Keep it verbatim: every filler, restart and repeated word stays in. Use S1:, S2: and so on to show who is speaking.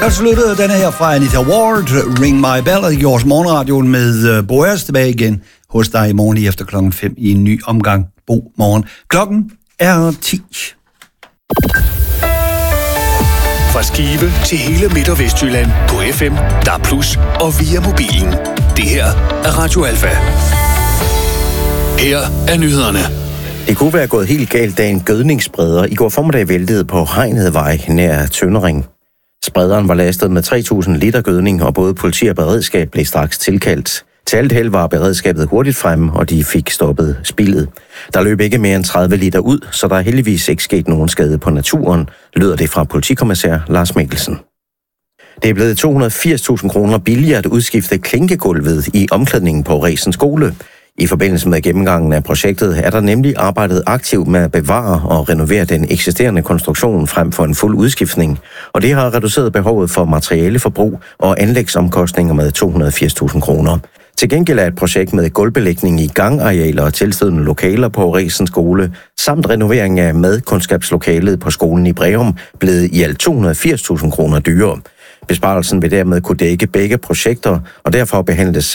S1: Der sluttede denne her fra Anita Ward, Ring My Bell, i vores morgenradioen med uh, Boas tilbage igen hos dig i morgen lige efter klokken fem i en ny omgang. Bo morgen. Klokken er ti.
S2: Fra Skive til hele Midt- og Vestjylland på F M, D A B plus, og via mobilen. Det her er Radio Alfa. Her er nyhederne.
S3: Det kunne være gået helt galt, da en gødningsspreder i går formiddag væltede på Hegnedvej nær Tøndering. Sprederen var lastet med tre tusind liter gødning, og både politi og beredskab blev straks tilkaldt. Til alt held var beredskabet hurtigt fremme, og de fik stoppet spildet. Der løb ikke mere end tredive liter ud, så der er heldigvis ikke sket nogen skade på naturen, lyder det fra politikommissær Lars Mikkelsen. Det er blevet to hundrede og firs tusind kroner billigere at udskifte klinkegulvet i omklædningen på Resen skole. I forbindelse med gennemgangen af projektet er der nemlig arbejdet aktivt med at bevare og renovere den eksisterende konstruktion frem for en fuld udskiftning, og det har reduceret behovet for materialeforbrug og anlægsomkostninger med to hundrede og firs tusind kroner. Til gengæld er et projekt med gulvbelægning i gangarealer og tilstødende lokaler på Resen skole, samt renovering af madkundskabslokalet på skolen i Breum, blevet i alt to hundrede og firs tusind kroner dyrere. Besparelsen vil dermed kunne dække begge projekter, og derfor behandles